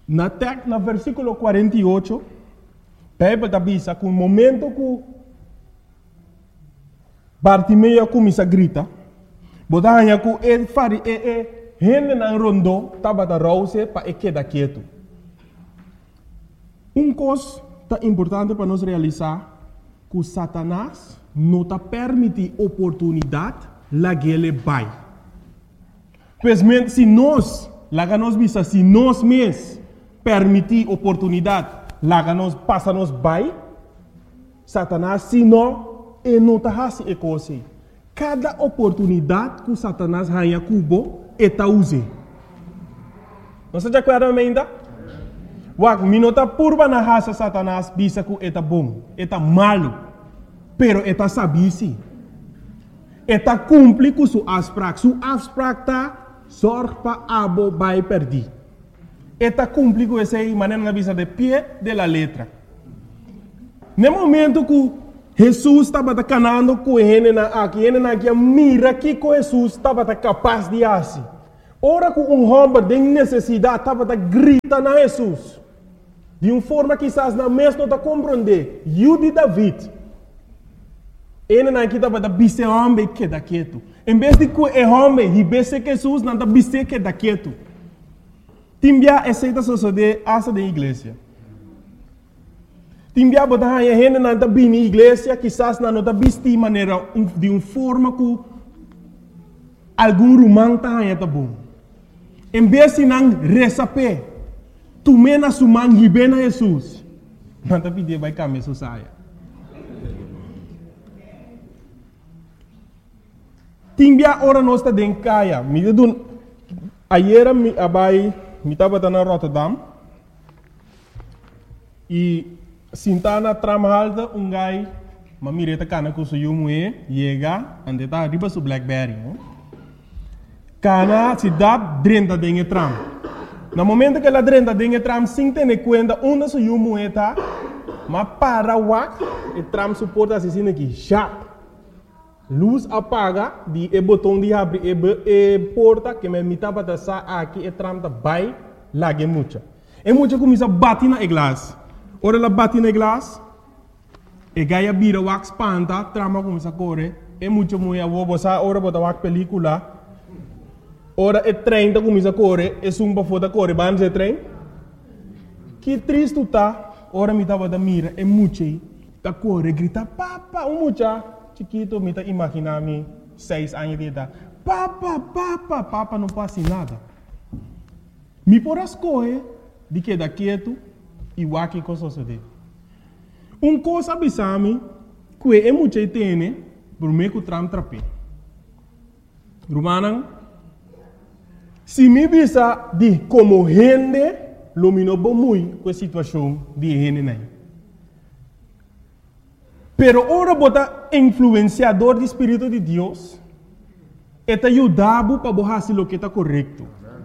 No versículo 48, Bíblia avisa que no momento que Bartimeu começa a gritar, botava que ele faria gente na rondo estava a rouse para quedar quieto. Coisa importante para nós realizar que Satanás não está permite oportunidade lá que ele vai. Pois se nós mesmos permitir oportunidade lá que nós passa nos vai, Satanás se não está fazendo coisa. Cada oportunidade que Satanás ganha cubo está usando. Não se acorda ainda? Wak minota purba na raça Satanás bisa que está bom, está malo, pero está sabisi. Está cumpre com sua abstract. Sua abstract está sorge para abo vai perder. Está cumpre com essa maneira na visa de pé de la letra. No momento que Jesus estava canando com ele aqui, mira que Jesus estava capaz de fazer. Ora que homem tem necessidade, estava grita na Jesus. De uma forma que quizás não mesmo está compreender. Jude David. Ele aqui estava a biser homem que está quieto. Em vez de que o homem ribesse Jesus, não está biser que está quieto. Timbia aceita suceder essa da igreja. Timbia botar a gente não está bem na igreja, quizás não está bister de maneira de uma forma que algum romano está bom. Em vez de não receber, tu mena sumang hibe na Jesus. Não está pedindo vai caminhar sua saia. Timbia ora nós está dentro caia. Ayer me estava na Rotterdam e sintana tramalda gai mamireta cana com seu moe chega ande tá riba su Blackberry. Cana se dá drenta dentro tram. No momento que ela drenta dentro tram sem ter conta onde seu moe tá, mas para wak e tram suporta assim aqui já. Luz apaga de botão de abrir e porta que me mitava da sa aqui e tram da vai lage mucha. E mucha começa a bater na glass. Ora ela bate na glass. E gaia bira wax panta, trama começa a correr. E mucha mulher vou sa ora bota wax película. Ora e trem da começa a correr, e sumba foda correr, ban se trem. Que triste tá. Ora mitava da mira e mucha da correr grita papa, mucha chiquito, me tá imaginando 6 anos de idade. Papa, não passa nada. Me por as coisas de que da quieto e o que coisa sucede. Coisa abisame que é muito tem por meio que tram trape. Romana, se me bisa de como gente, lumino muito com a situação de gente nem. Pero ora bota influenciador do Espírito de Deus, eta ajudado para fazer o que está correto.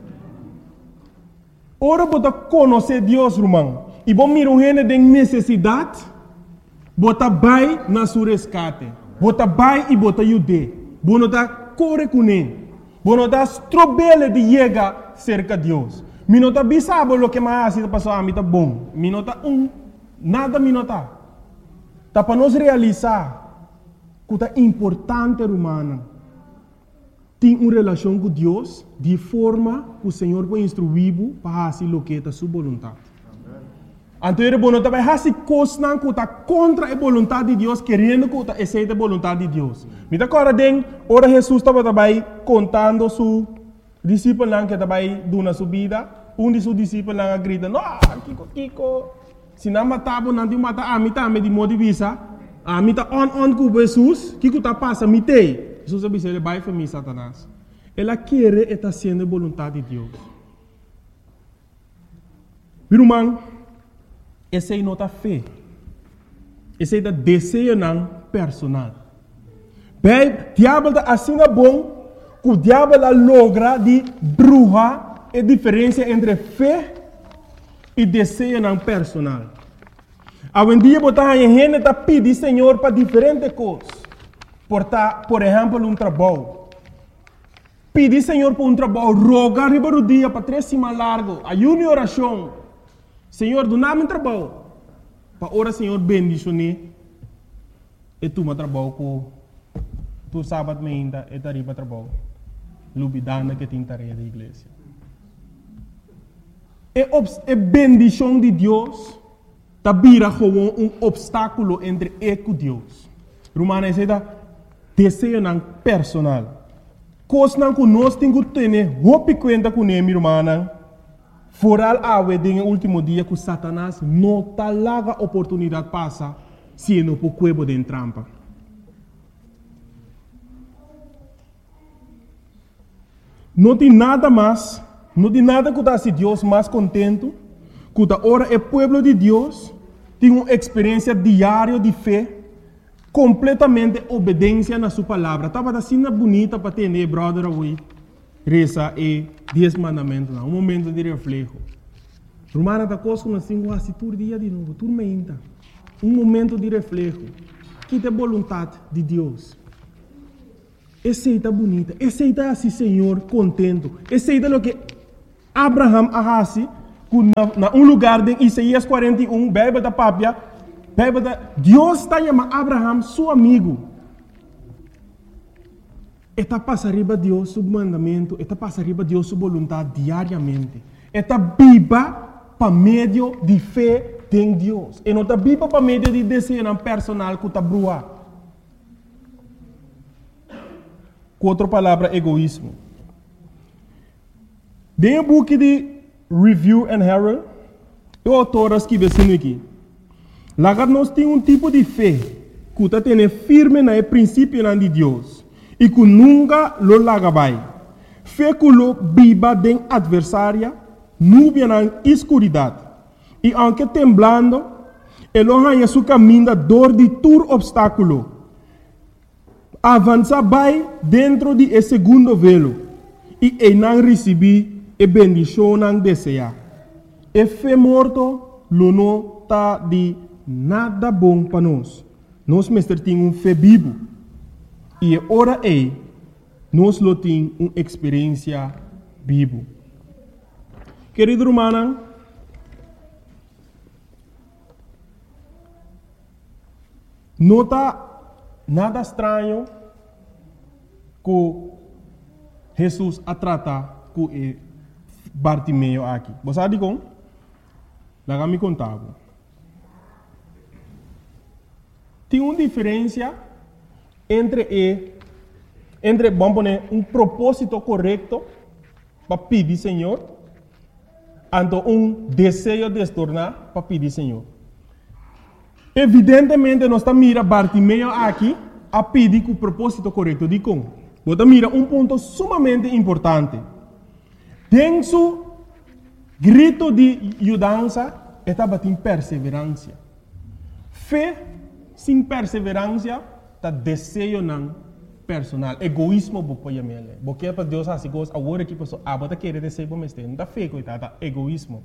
Ora bota conhecer Deus, irmão, e bom mira gente tem necessidade, bota vai na sua resgate, bota vai e bota ajude, bota corre com ele, bota strobele de chegar cerca de Deus. Minota bisabo lo que mais está passando a mim tá bom, minota nada minota. Tá para nós realizar que é importante, humana, ter uma relação com Deus de forma que o Senhor vai instruir para fazer o que é a sua vontade. Então, ele vai fazer coisas que está contra a vontade de Deus, querendo que aceite a vontade de Deus. Me dá agora, ora Jesus estava também contando seu discípulo que estava dando sua vida. Um de seus discípulos grita, não, Kiko. Se não matava, não te mata a mim também de modo de vista. A mim tá on com Jesus, que está passando, me tem. Jesus disse, ele vai para mim, Satanás. Ela quer estar sendo a vontade de Deus. Meu irmão, essa é nota fé. Essa é o desejo não personal. Bem, o diabo está assim bom, que o diabo logra de bruxa a diferença entre fé e desejo não personal. Hoje em dia, a gente está pedindo Senhor para diferentes coisas. Por exemplo, um trabalho. Pedir Senhor para um trabalho, rogar riba do dia para 3 semanas largo, ayuno e oração. Senhor, do nada trabalho. Para ora, Senhor, bendicionar. E tu me trabalho com tu sábado ainda e tarifa trabalho. Lubidana que tem tarefa da igreja. É bendição de Deus. Tá vira como obstáculo entre eu e Deus. Romana é desejo personal. Coisa que nós temos que ter, roupa conta com ele, irmã. Foral awe no último dia que Satanás não tá larga oportunidade passa se não por cuebo de trampa. Não tem nada mais, não tem nada que se Deus mais contento, que ora é povo de Deus, tem uma experiência diária de fé, completamente obediência na sua palavra. Estava assim bonita para ter, brother, away. Reza e 10 mandamentos, um momento de reflexo. Romana da coisa como assim, quase todo dia de novo, tudo menta. Um momento de reflexo. Que é a vontade de Deus. Aceita bonita, aceita assim, Senhor, contento. Aceita o que Abraham arrasi, na um lugar de Isaías 41, bebe da papia, Deus está chamando Abraham, seu amigo. Eta passa arriba Deus seu mandamento, eta passa arriba Deus sua vontade diariamente. Eta viva para meio de fé em Deus. E não está viva para meio de desejo personal que está brua. Com outra palavra, egoísmo. Dentro do book de Review and Herald, o autor escreve assim aqui. Lá nós temos um tipo de fé que está tendo firme no princípio de Deus. E que nunca lo lagabai. Fé que lo viva de adversária, nubia na escuridade. E aunque temblando, ele arranha seu caminho da dor de todo obstáculo. Avança vai dentro de esse segundo velo. E ele não recebe a bendição não deseja. E fé morto, lo não está de nada bom para nós. Nós mestre tem um fé vivo. E ora nós temos uma experiência viva. Querido irmão, não está nada estranho que Jesus a tratar com Bartimeu aqui. Você sabe como? Lá me contava. Tem uma diferença entre vamos poner um propósito correto para pedir Senhor, e desejo de se tornar para pedir Senhor. Evidentemente, nós estamos mirando Bartimeu aqui a pedir com o propósito correto. De como? Você mira ponto sumamente importante. Tem seu grito de ajudança, estava em perseverança. Fé sem perseverança, está desejo não personal, egoísmo bopoia mele. Porque para Deus assim coisa, agora que pessoa abota querer desejo para mestre, não está fé coitada, egoísmo.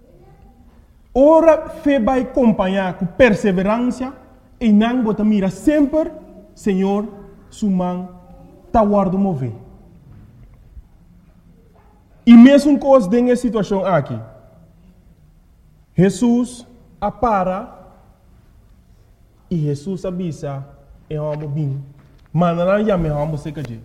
Ora fé vai acompanhar com perseverança e não bota mira sempre, Senhor, sumang tá guardo mover. E mesmo coisa nessa situação aqui, Jesus apara e Jesus avisa e vamos bem. Mas não já me vamos ser que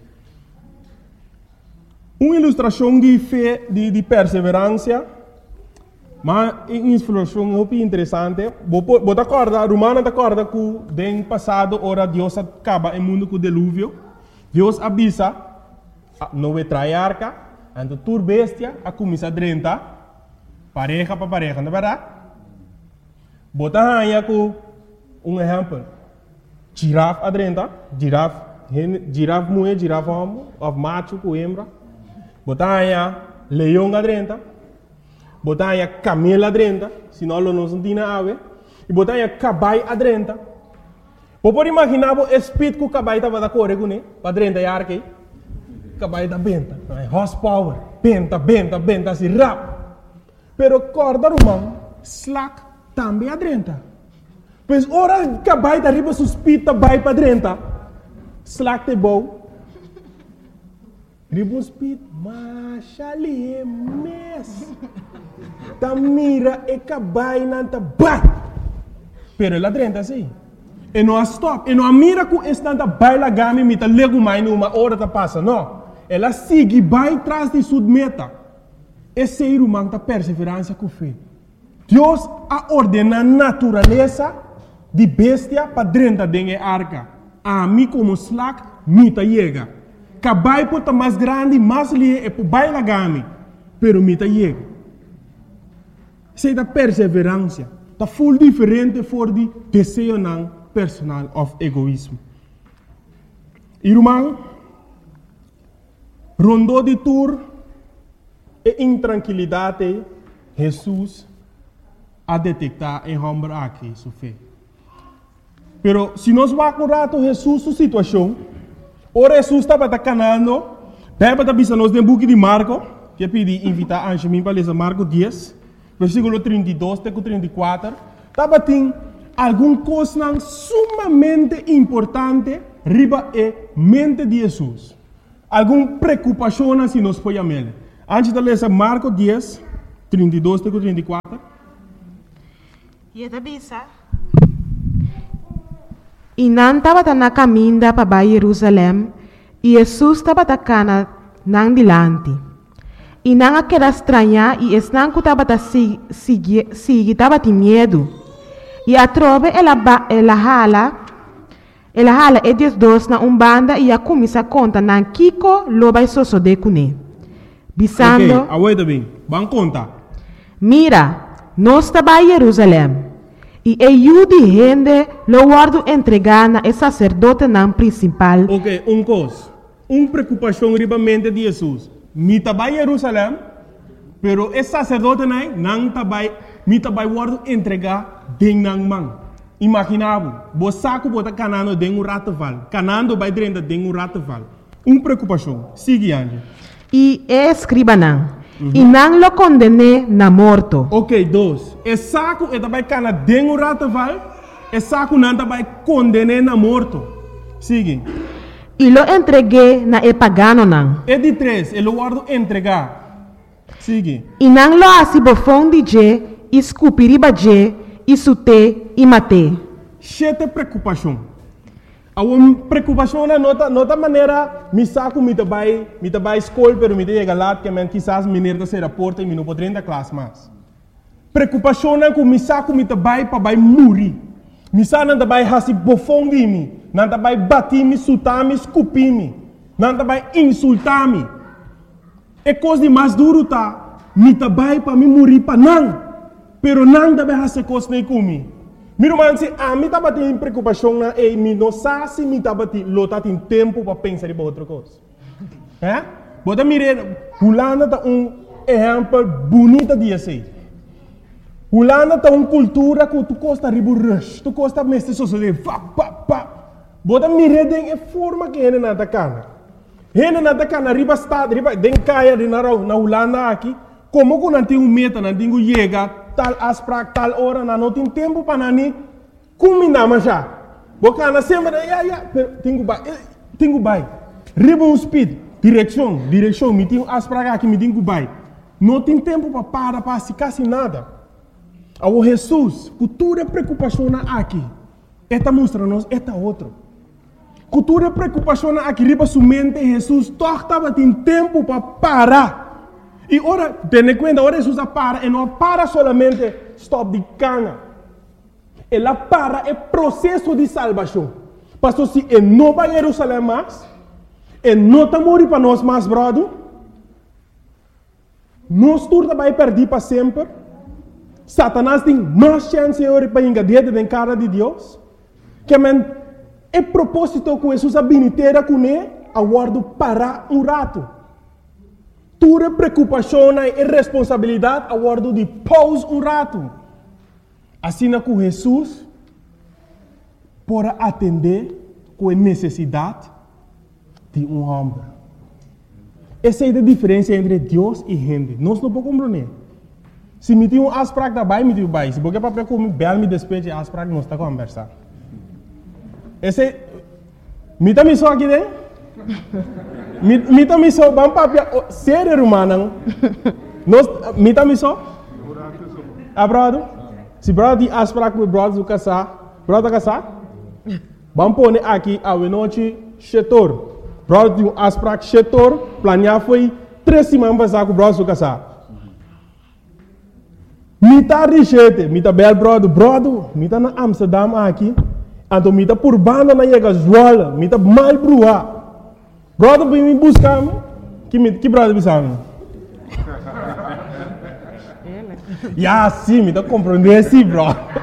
uma ilustração de fé, de perseverança, mas uma ilustração muito interessante. Você acorda, Romana acorda que no passado, ora Deus acaba o mundo com o dilúvio. Deus avisa, não vai trair arca, então tur bestia, a começar a drentar, pareja para pareja, não é verdade? Você aí com exemplo. Girafa adrenta, girafa mulher, girafa homem, of macho com hembra. Botanha leão adrenta, botanha camelo adrenta, senão não se tem ave. E botanha cabai adrenta. Pode imaginar o espírito que o cabai estava da corre com ele, para adrenta e arque. Cabai da benta, horsepower, benta, assim rap. Pero corda romano, slack também adrenta. Pois ora que vai da riba suspita vai para dentro. Slack de bom. Riba suspita, mas ali é mes. ta mira e cabai nanta ba. Pero ela drenta assim. E não stop. E não mira com estanta baila gami mita lego mais numa hora ta passa, não. Ela sigue vai atrás de sua meta. Esse ser humano ta perseverança com fé. Deus a ordena a natureza de bestia para dentro da arca. A mim como slack, mita chega. Cabai pota mais grande, mais lie e baila gami. Pero mita chega. Sei da perseverança. Tá full diferente for de desejo não personal of egoísmo. Irmão, rondou de tour e intranquilidade, Jesus a detectar em homem aqui sua fé. Pero se nós vamos rato Jesus sua situação, ora Jesus estava canando, deve estar pensando nos book de Marco, que pedi invitar a Anjamim para ler Marco 10, versículo 32 até 34, estava tem alguma coisa sumamente importante riba e mente de Jesus. Alguma preocupação se nós podemos ver. Antes de ler Marco 10, 32 até 34. E não estava na caminho para Jerusalém, e Jesus estava na dilante. E não aquela estranha, e não estava estava medo. E a trove ela hala e dois na banda e a começa a contar na Kiko lo vai de cune. Bisando. Ok, aguenta bem. Vamos contar. Mira, nós estava em Jerusalém. E eu de gente lo guardo entregar na sacerdote na principal. Ok, coisa. Preocupação riba mente de Jesus. Mi estava em Jerusalém, pero esse sacerdote não estava, mi estava guardo entregar dentro da mão. Imaginava, você saco bota canando dentro do rataval, canando vai dentro de rataval. Preocupação. Sigue ande. E escriba não. E não lo condene na morto. Ok, dois. E saco e também cana dentro do rataval, e saco não também condene na morto. Sigue. E lo entreguei na pagano não. E de três, ele guardo entregar. Sigue. E não lo assim bofão de je, escupiriba je, e sute e mate. Chete preocupação. A uma preocupação na nota maneira, me saco me trabalho escola, pero me chega lá que men quizás menino da ser porta e me não poderia da classe mais. Preocupação na que me saco me trabalho para vai morrer. Me saco não trabalho hasi bofão de mim, não trabalho bater me, sutar me, escupir me, não trabalho insultar me. É coisa de mais duro tá, me trabalho para me morrer para não, pero não trabalho hasi coisa nem comigo. Meu irmão, se a mim estava tendo preocupação na e me não sabe se me estava tendo tempo para pensar em outra coisa. É? Bota mirar, Holanda tá exemplo bonito de assim. Holanda tá cultura que tu gosta de rush, tu gosta mesmo de sociedade, Bota mirar de forma que ele não tá cana. Ele não tá cana, riba estado, riba den caia de na Holanda aqui, como que não tem meta, não tem chega tal asprak, tal hora, não tem tempo para nani, combinar mas já. Bocana sempre, tenho bai. Riba speed, direção, me tenho asprak aqui, me tenho bai. Não tem tempo para se quase nada. O Jesus, cultura preocupação aqui, esta mostra-nos, esta outro. Cultura preocupação aqui, riba sua mente, Jesus, estava tendo tempo para parar. E ora, tenha conta, ora Jesus para, e não para solamente stop de cana. Ela para é processo de salvação. Pastor, se ele não vai a Jerusalém mais, ele não está morrendo para nós mais, brother, nós todos vai perder para sempre. Satanás tem mais chance para engadir dentro da cara de Deus. Que é propósito que Jesus habilitera com ele, aguardo para rato. Tua preocupação e responsabilidade a guardo de pause rato. Assim que Jesus para atender com a necessidade de homem. Essa é a diferença entre Deus e gente. Nós não podemos compreender. Se me tem asprak da bai, me tem bai. Se porque para comer bel me despeje asprak não está conversar. Esse me tá me só aqui dentro. Me também só vamos papia ser humano. Nós me também só brother? Se brother tem afspraak met brother casar, brother casar? Vamos pôr aqui a noite setor. Brother tem afspraak setor, planear foi 3 semanas passar com brother casar. Mita richete, mita bel brother, mita na Amsterdam aqui, então mita por banda na chega Zwolle, mita mal brua. Brother vem me buscar, que brother bisamo? Ya, sim, me tá compreendendo, sim, bro.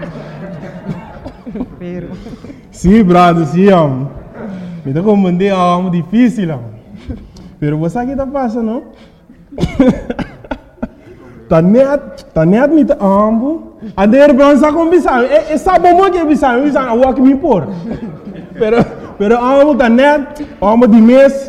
Sim, brother, sim, me tá compreendendo, é muito difícil, pero você aqui tá passando, não? Tá net me tá ambo, a der bron sa com bisamo, é sabe como que bisamo a walk me por. Pero ambo tá net, ambo de mês.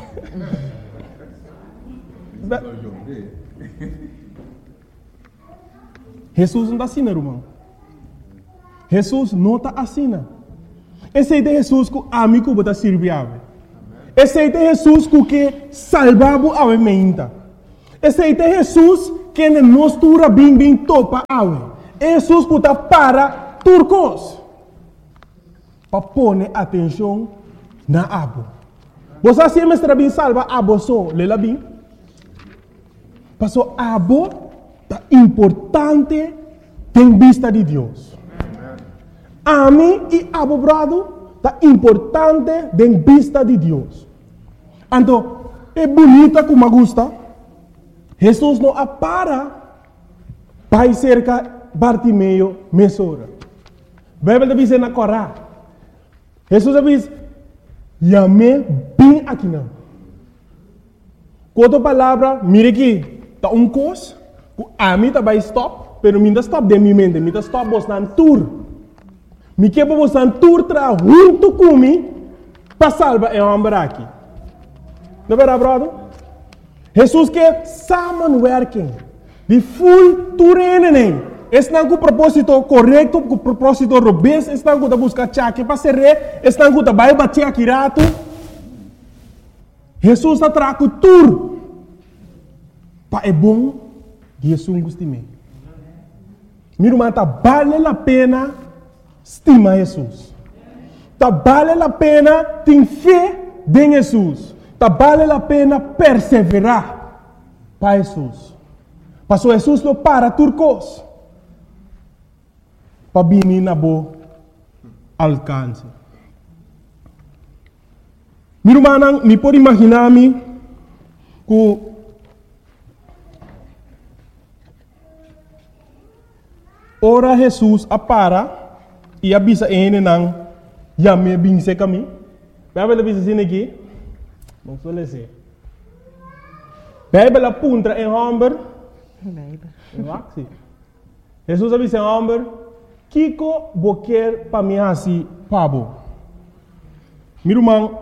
Jesus não está assim, irmão. Jesus não está assim. Esse é Jesus que amigo está servindo. Esse é Jesus que salvava a mente. Esse é Jesus que nos tura bem topa a Jesus que está para turcos. Para pôr atenção na abo. Você sempre está bem salva abo só, lela bem. Passou abo importante em vista de Deus. A mim e a brother está importante em vista de Deus. Então, é bonita como gosta. Jesus não apara para cerca Bartimeu mesora. A Bíblia diz na Corá. Jesus diz, "Yame bem aqui não." Quanto palavra, mire aqui, tá coisa. A mim também stop, pero mim stop de minha mente, mim stop bostan tour. Me que para bostan tour tra junto comigo para salvar o homem aqui. Não é verdade, brother? Jesus quer samenwerking, de full tour em. Estão com o propósito correto, com o propósito robusto, estão com a busca chaque para ser rei, estão com a vai bater aqui rato. Jesus está trago tour. Para é bom. Jesus gostime. Meu irmão, tá vale a pena estimar Jesus. Tá vale a pena ter fé em Jesus. Tá vale a pena perseverar para Jesus. Pastor Jesus não para turcos. Para vir na boa alcance. Meu irmão, me pode imaginar-me que ora Jesus apara e avisa ele não já me binse caminho. Bíblia avisa assim aqui. Não sou lese. Bíblia apunta em homem. Jesus avisa em homem. Kiko boquer para mim assim pabo. Meu irmão,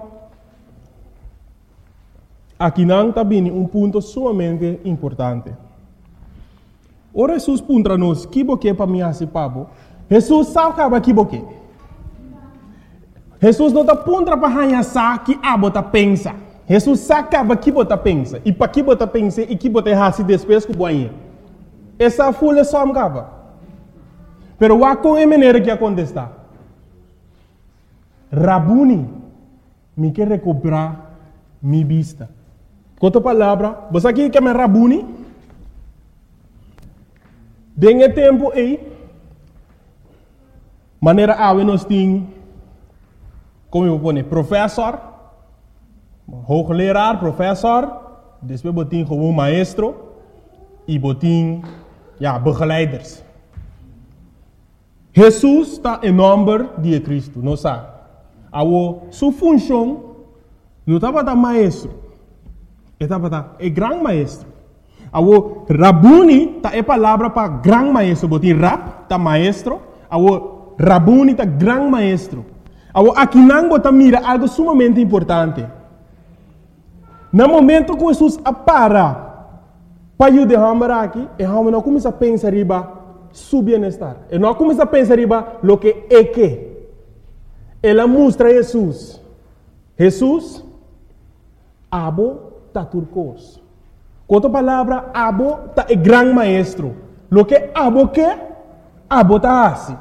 aqui não está bem ponto sumamente importante. Ora Jesus puntra nos que boque para mim assim pabo. Jesus sabe que boque. Jesus não está puntra para hanha sa que abota pensa. Jesus sabe que bota pensa e para que bota pensa e que bota hasi depois que boinha. Essa folha só me cava. Pero wa com a maneira que acontece. Rabuni me quer recuperar minha vista. Outra palavra, você aqui quer me Rabuni? Dengue tempo aí, maneira nós temos, como eu vou dizer, professor, hoogleraar, professor, depois botin como maestro e botin, begeleiders. Jesus está em nome de Cristo, não sabe? A sua função não estava da maestro, estava da grande maestro. Awo Rabuni ta é palavra para grande maestro, botin rap ta maestro, awo Rabuni ta grande maestro. Awo aqui não bota mira algo sumamente importante. No momento que Jesus apara para ajudar aqui, e a não começa a pensar riba su bem-estar. E não começa a pensar riba lo que é que. Ela mostra Jesus. Jesus abo ta turcos. Outra palavra, abo tá é grande maestro. Lo que abo ta hasi.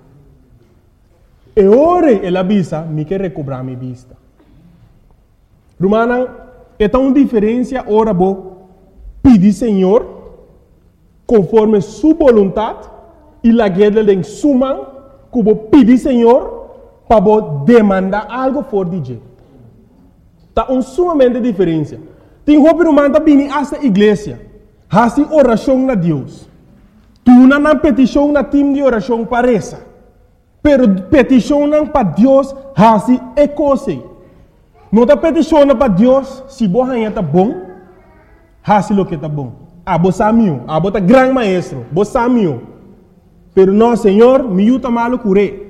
E ore ela visa, me quer recobrar minha vista. Romana, é tão diferença ora bo pedir Senhor conforme sua vontade e la guerra de suma que bo pedir Senhor para bo demandar algo for DJ. Tá sumamente diferença. Tem roupa romana bini esta igreja, hasi oração na Deus. Tu não petição na time de oração parece. Pero petição para Deus hasi é coisa. Não tá petição para Deus se boa tá bom, hasi lo que tá bom. Abo samio, abo tá grande maestro, bo samio. Pero não, Senhor, me yuta malo cure.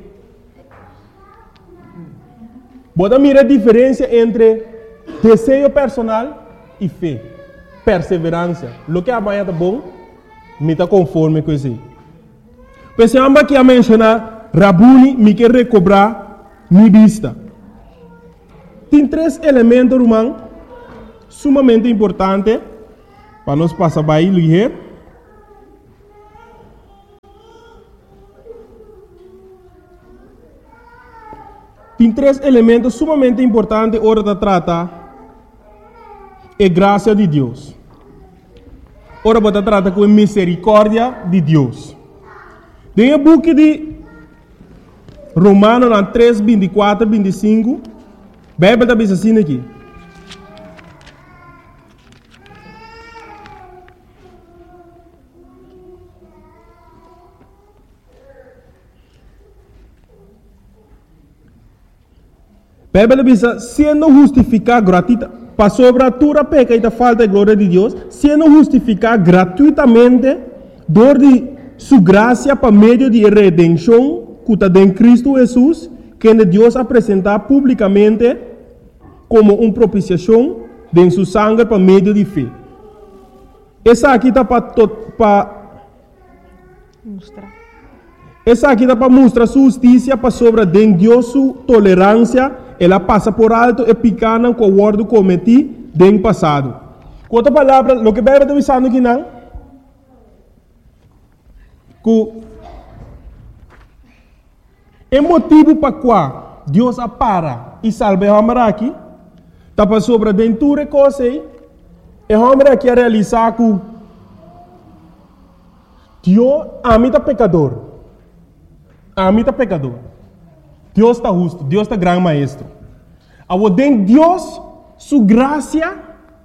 Bota mira a diferença entre desejo personal e fé, perseverança. Lo que amanhã tá bom, me tá conforme com isso. Pensamos aqui a mencionar, Rabuni me quer recobrar minha vista. Tem 3 elementos, irmão, sumamente importantes para nós passar para aí, Tem 3 elementos sumamente importantes hora de tratar a graça de Deus. Ora você trata com a misericórdia de Deus. Tem o book de Romanos 3, 24, 25. Bíblia está dizendo assim aqui. Bíblia diz, sendo justificado gratuitamente, para sobre a tua peca e da falta de glória de Deus, sendo justificado gratuitamente, dor de sua graça para meio de redenção, que está em Cristo Jesus, que Deus apresentar publicamente como uma propiciação de sua sangue para meio de fé. Essa aqui está para mostrar. Essa aqui está para mostrar sua justiça para sobre de Deus sua tolerância. Ela passa por alto e picana com o word cometi no passado. Com outra palavra, o que a Bíblia está dizendo aqui não? Que é motivo para qual Deus apara e salve a homem aqui, está para sobre dentro de coisa e a homem aqui a realizar que Deus amita pecador. Amita pecador. Deus está justo, Deus está grande maestro. Ao den Deus, sua graça,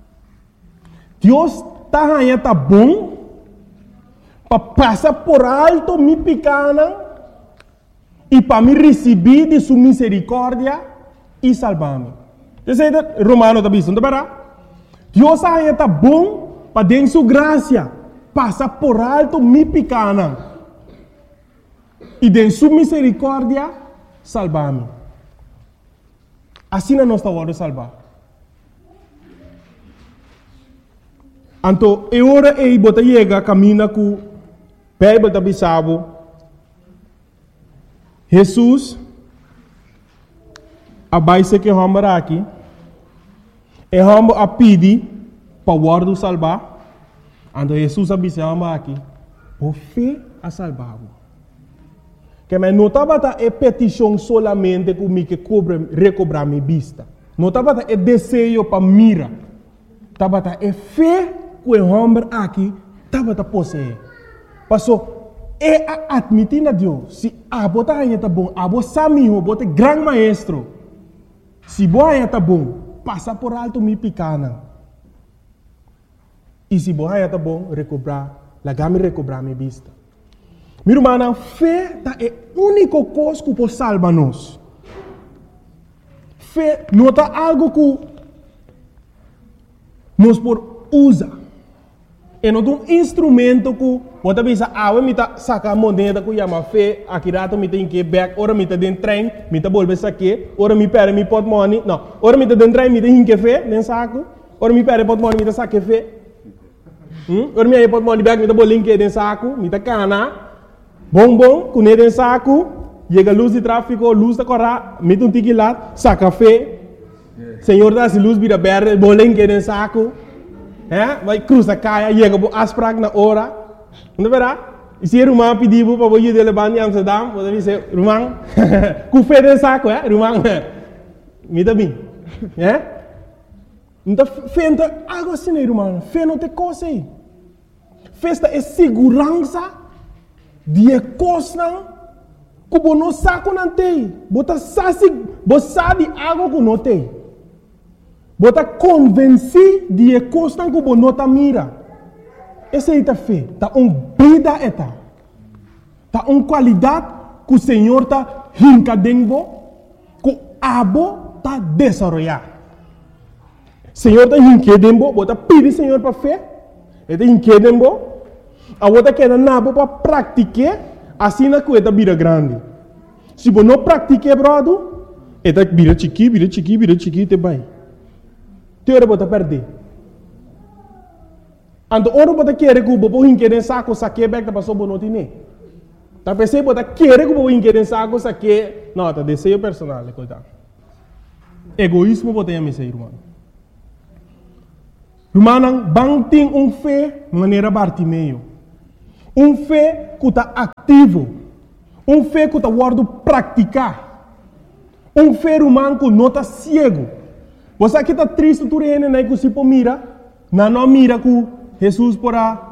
Deus está bom, para passar por alto me pequena e para me receber de sua misericórdia e salvar-me. Você Romano está dizendo, Deus está bom para den sua graça, passar por alto me pequena e de sua misericórdia salvar-me. Assim não está hora de salvar. Então, é hora de você chegar, caminha com a Bíblia da Bissau. Jesus, a base que vamos aqui, é vamos a pedir para o guarda salvar. Então, Jesus a Bissau aqui, por fé a salvar-o. Que me notava é petição solamente que recobrar minha vista. Notava é desejo para mira. Tava é fé que o homem aqui tava possuir. Passou é admitir a Deus. Se a bota aí tá bom, a bota samiho, bota grande maestro. Se boa aí tá bom, passa por alto me picana. E se boa aí tá bom, recobrar, lagame recobrar minha vista. Minha irmã, fé é a única coisa que pode salvar nós. Fé não é algo que nós podemos usar. É um instrumento que você pensa, eu vou sacar a moneda que chama fé, aqui rato eu tenho que ir back, ora eu estou dentro do trem, eu estou voltando aqui, ora eu pego meu portmoney, não, ora eu estou dentro do trem, eu tenho que ir fé, nem saco, ora eu pego o portmoney, eu saco fé. Ora eu pego o portmoney back, eu estou voltando aqui, eu saco, eu estou cana. Bom, com ele em saco, chega a luz de tráfego, luz da corra, mete um tique lá, saca café. Senhor dá se luz vira verde, bolengue em saco. Vai cruzar caia, chega a asprag na hora. Não verá? E se o irmão pediu para você ir levar em Amsterdam, você diz, irmão, com fé de saco, irmão, me dá bem. Então, fé não é algo assim, irmão. Fé não tem coisa aí. Festa é segurança de coisa que você não sabe não tem. Você sabe algo que não tem. Você está convencido de coisa que você não mira. Essa é a fé. Está uma vida. Está uma qualidade que o Senhor está rincadendo, que o abo está desenvolvendo. O Senhor está rincadendo, você pede ao Senhor para fé. Ele está rincadendo. A outra quer nabo para praticar, assim na coisa vira grande. Se você não pratica, brother, ele vira chiqui, te vai. Te ora você perder. Então, ora você quer que você hinque saco, saque back da pessoa não tem. Tá pensando você quer que você hinque saco, saque, não, tá desejo personal, coitado. Egoísmo você tem a irmão. Irmão, bang tem fé maneira Bartimeu. Fé que está ativo. Fé que está guardando praticar. Fé humano que não está cego. Você aqui está triste, tu reina, que se mira. Não mira que Jesus porá